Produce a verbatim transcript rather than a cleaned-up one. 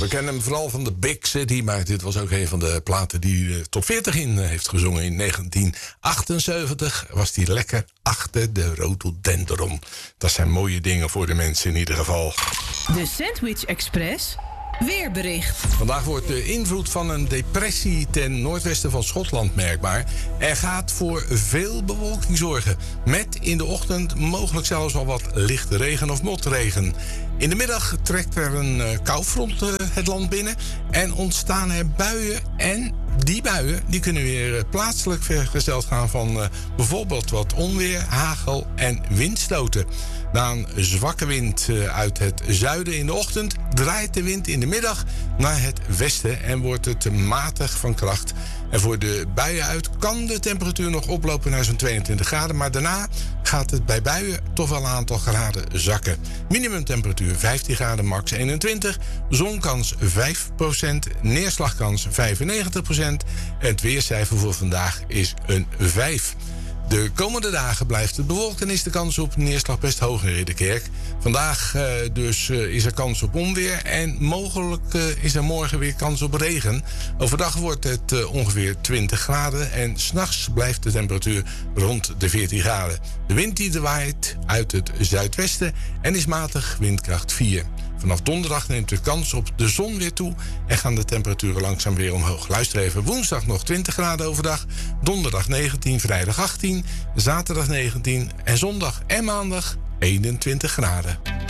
We kennen hem vooral van de Big City, maar dit was ook een van de platen die de top veertig in heeft gezongen. In negentien achtenzeventig was hij lekker achter de rhododendron. Dat zijn mooie dingen voor de mensen in ieder geval. De Sandwich Express. Weerbericht. Vandaag wordt de invloed van een depressie ten noordwesten van Schotland merkbaar. Er gaat voor veel bewolking zorgen. Met in de ochtend mogelijk zelfs al wat lichte regen of motregen. In de middag trekt er een uh, koufront uh, het land binnen. En ontstaan er buien. En die buien die kunnen weer uh, plaatselijk vergezeld gaan van uh, bijvoorbeeld wat onweer, hagel en windstoten. Na een zwakke wind uh, uit het zuiden in de ochtend draait de wind in de middag naar het westen en wordt het matig van kracht. En voor de buien uit kan de temperatuur nog oplopen naar zo'n tweeëntwintig graden. Maar daarna gaat het bij buien toch wel een aantal graden zakken. Minimumtemperatuur vijftien graden, max eenentwintig. Zonkans vijf procent, neerslagkans vijfennegentig procent. En het weercijfer voor vandaag is een vijf. De komende dagen blijft het bewolkt en is de kans op neerslag best hoog in Ridderkerk. Vandaag uh, dus uh, is er kans op onweer en mogelijk uh, is er morgen weer kans op regen. Overdag wordt het uh, ongeveer twintig graden en 's nachts blijft de temperatuur rond de veertien graden. De wind die waait uit het zuidwesten en is matig, windkracht vier. Vanaf donderdag neemt de kans op de zon weer toe en gaan de temperaturen langzaam weer omhoog. Luister even, woensdag nog twintig graden overdag, donderdag negentien, vrijdag achttien, zaterdag negentien en zondag en maandag eenentwintig graden.